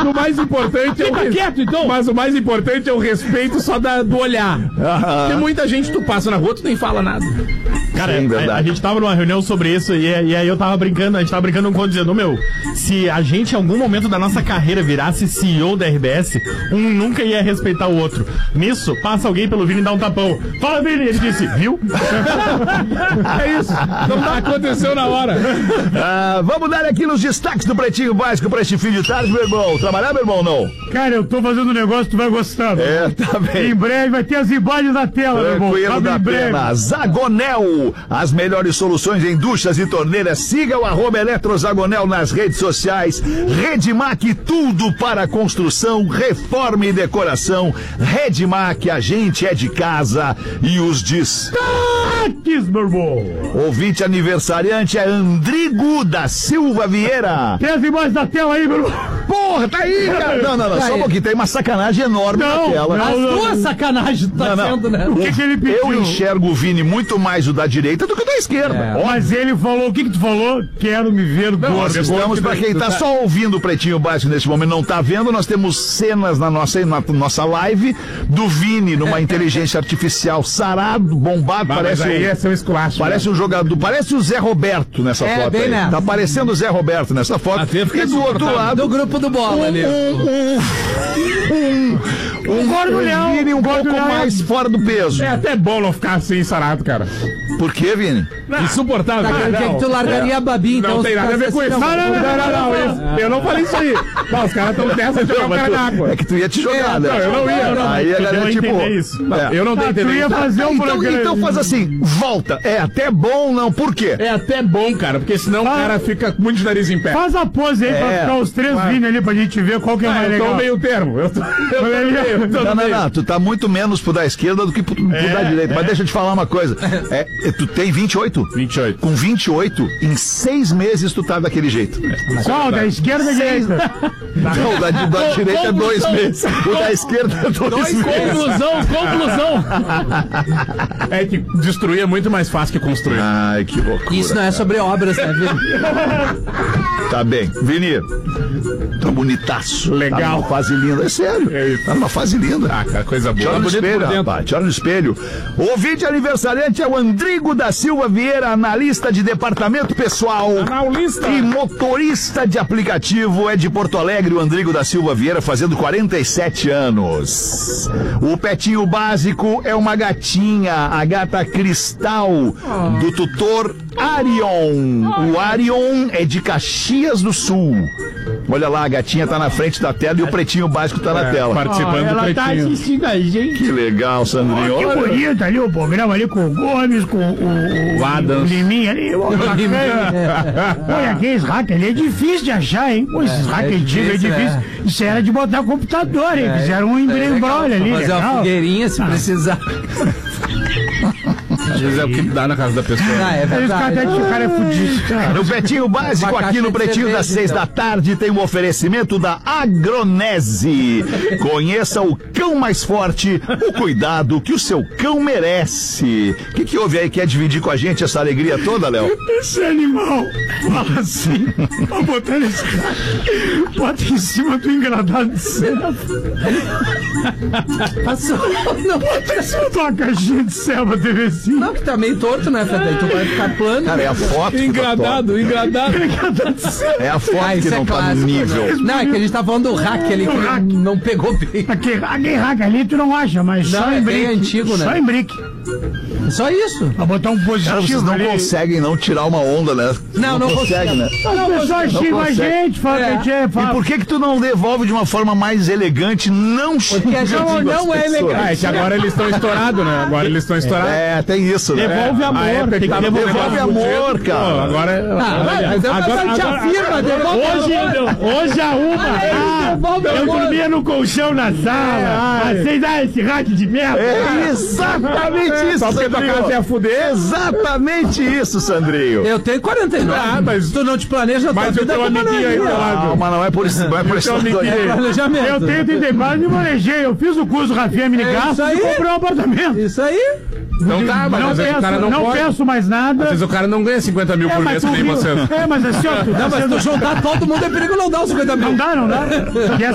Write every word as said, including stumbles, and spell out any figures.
o mais importante é o res... quieto, então. Mas o mais importante é o respeito só da, do olhar. Porque muita gente tu passa na rua, tu nem fala nada. Cara, Sim, a, a gente tava numa reunião sobre isso e, e aí eu tava brincando, a gente tava brincando com o dizendo, meu, se a gente em algum momento da nossa carreira virasse C E O da R B S, um nunca ia respeitar o outro. Nisso, passa alguém pelo Vini e dá um tapão. Fala, Vini! Ele disse, viu? É isso. Não aconteceu na hora. Ah, vamos dar aqui nos destaques do Pretinho Básico pra este fim de tarde, meu irmão. Trabalhar, meu irmão, não? Cara, eu tô fazendo um negócio que tu vai gostar. É, tá bem. Em breve vai ter as imagens da tela, meu irmão. Tranquilo da pena. Zagonel, as melhores soluções em duchas e torneiras. Siga o arroba Eletrozagonel nas redes sociais. Redmac, tudo para construção, reforma e decoração. Redmac, a gente é de casa. E os destaques, meu irmão. Ouvinte aniversariante é Andrigo da Silva Vieira. Tem as imagens da tela aí, meu irmão. Porra, tá aí, cara. Não, não, não, só um pouquinho. Tem uma sacanagem enorme não, na tela. Não, as não, duas sacanagens tá não, sendo, né? O que, que ele pediu? Eu enxergo o Vini muito mais o da direita do que o da esquerda. É. Mas ele falou, o que que tu falou? Quero me ver gordo. Nós estamos, pra quem tá só ouvindo o Pretinho Básico nesse momento não tá vendo, nós temos cenas na nossa, na nossa live do Vini numa inteligência artificial sarado, bombado, Mas parece aí um, é seu esculacho. parece né? um jogador, parece o Zé Roberto nessa É, foto bem aí. nessa. Tá parecendo o Zé Roberto nessa foto. Até E do outro lado, Do grupo do Bola um, ali. um, um, um, um, gordo um leão, Vini um pouco gordo leão. mais fora do peso. É até bom não ficar assim sarado, cara. Por quê, Vini? Insuportável. Tá, Ah, quer que tu largaria a Babi, então. Não tem nada a ver com isso. Não, não, não, não, não, isso. Eu não falei isso aí. Não, os caras estão dessa de jogar o cara na água. É que tu ia te jogar, né? Não, eu não ia. Não, Aí a galera, tipo... isso. Não, é. eu não dei Ah, tu entender ia isso. fazer um Então, programa. então faz assim, volta. É até bom, não. Por quê? É até bom, cara, porque senão o cara fica muito de nariz em pé. Faz a pose aí É. pra ficar os três vindo ali pra gente ver qual que é Ah, mais eu tô legal. meio termo. Eu tô, eu tô Olha ali. meio, eu tô Não, no não, meio. não. Tu tá muito menos pro da esquerda do que pro, pro da direita. Mas deixa eu te falar uma coisa. É, é, tu tem vinte e oito? vinte e oito. Com vinte e oito, em seis meses tu tá daquele jeito. Qual? Da esquerda ou da direita? Não, o da, da direita é dois conclusão. meses. O da esquerda é dois, Dois, meses. conclusão, conclusão. É que destruir é muito mais fácil que construir. Ai, que loucura. Isso não é sobre obras, né, Vini? Tá bem. Vini, tá bonitaço. Legal. Tá numa fase linda. É sério. É isso. Tá numa fase linda. Ah, cara, coisa Te boa. olha no Bonito espelho, por dentro. rapaz. Te olha no espelho. O ouvinte aniversariante é o Andrigo da Silva Vieira, analista de departamento pessoal Analista. e motorista de aplicativo. É de Porto Alegre, o Andrigo da Silva Vieira, fazendo quarenta e sete anos. O petinho básico é uma gatinha, a gata Cristal, do tutor Arion. O Arion é de Caxias do Sul. Olha lá, a gatinha tá na frente da tela e o pretinho básico tá na tela. Participando do Ela tá pretinho. assistindo a gente. Que legal, Sandrinho. Que Olha. bonito ali o programa ali com o Gomes, com o, o, O Adams. o Liminha ali. Ó, bacana. Olha, aqueles hackers ali é difícil de achar, hein? Pô, esses hackers antigos é difícil, difícil. é. Isso era de botar computador, hein? Fizeram um embrulho ali. Fazer uma legal. fogueirinha se precisar. Às vezes é o que dá na casa da pessoa. Ah, é Aí os caras verdade. até de cara é fudido. cara. No Pretinho Básico, Uma aqui caixa no de Pretinho cerveja, das seis então. da tarde, tem um oferecimento da Agronese. Conheça o cão mais forte, o cuidado que o seu cão merece. O que, que houve aí? Quer dividir com a gente essa alegria toda, Léo? Esse animal fala assim, pra botar nesse cara, bota em cima do engradado de ceva. Passou. Não, Bota em cima de uma caixinha de ceva, T V cinco. não, que tá meio torto, né, Fede? Aí tu vai ficar plano. Cara, é a foto que tá Engradado, engradado. top. É a foto Ah, que isso não é tá no clássico, nível. né? Não, é que a gente tá falando do hack ali que hack. não pegou bem. Aquele, aquele hack ali tu não acha, mas Não, só é em bem brick. antigo, né? Só em brick. Só isso. Pra botar um positivo Cara, vocês não ali. conseguem não tirar uma onda, né? Não, não consegue, né? As pessoas xingam a consegue. gente, falam É. que a gente é... E fala- por que que tu não devolve de uma forma mais elegante, não Porque a gente xingando as não é pessoas? elegante. Ah, é que agora eles estão estourados, né? Agora eles estão estourados. É, tem isso, né? Devolve É, amor, a época tem que que tava devolver Devolve fudido, amor, pô, cara. agora é. Ah, vai, mas eu agora, te agora, afirma, devolve Hoje, amor. hoje a uma, ah, devolve eu amor. dormia no colchão na sala, ai. vocês, ah, esse hack de merda. É exatamente isso, Só porque tua Sandrinho. casa ia fuder. Exatamente isso, Sandrinho. Eu tenho quarenta e nove. Ah, mas- tu não te planeja, tua Mas o vida teu é culpa amiguinho aí do minha. lado. Não, mas não é por isso, não é por isso. Então, amiguinho. É planejamento. Eu tenho trinta e quatro e manejei, eu fiz o curso do Rafinha Minigasto isso e aí. comprei um apartamento. Isso aí. Não dá, mas não às vezes penso, o cara não, não pode. penso mais nada. Às vezes o cara não ganha cinquenta mil É, por mas mês tu que nem viu- você. É, mas assim, ó, tu tá Não, mas sendo- tu juntar todo mundo é perigo não dar os cinquenta mil. não dá, não dá. E